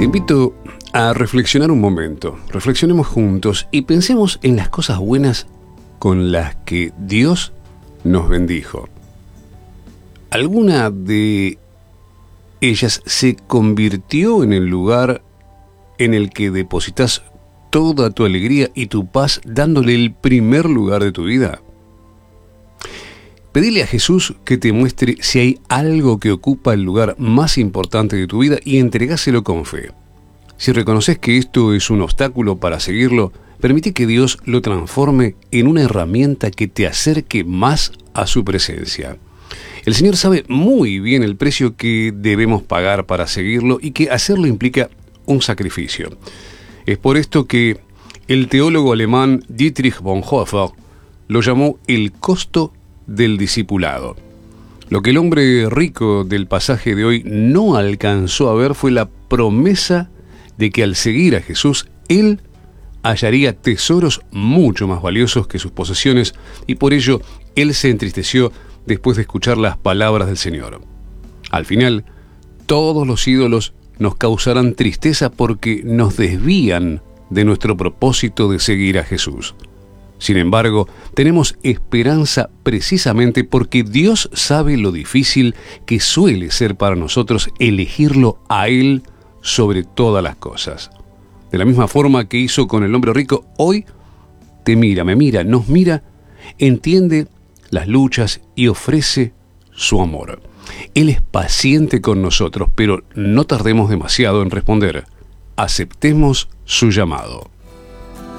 invito a reflexionar un momento. Reflexionemos juntos y pensemos en las cosas buenas con las que Dios nos bendijo. ¿Alguna de ellas se convirtió en el lugar en el que depositas toda tu alegría y tu paz, dándole el primer lugar de tu vida? Pedile a Jesús que te muestre si hay algo que ocupa el lugar más importante de tu vida y entregáselo con fe. Si reconoces que esto es un obstáculo para seguirlo, permite que Dios lo transforme en una herramienta que te acerque más a su presencia. El Señor sabe muy bien el precio que debemos pagar para seguirlo y que hacerlo implica un sacrificio. Es por esto que el teólogo alemán Dietrich Bonhoeffer lo llamó el costo del discipulado. Lo que el hombre rico del pasaje de hoy no alcanzó a ver fue la promesa de que al seguir a Jesús, él hallaría tesoros mucho más valiosos que sus posesiones, y por ello él se entristeció después de escuchar las palabras del Señor. Al final, todos los ídolos nos causarán tristeza porque nos desvían de nuestro propósito de seguir a Jesús. Sin embargo, tenemos esperanza precisamente porque Dios sabe lo difícil que suele ser para nosotros elegirlo a Él sobre todas las cosas. De la misma forma que hizo con el hombre rico, hoy te mira, me mira, nos mira, entiende las luchas y ofrece su amor. Él es paciente con nosotros, pero no tardemos demasiado en responder. Aceptemos su llamado.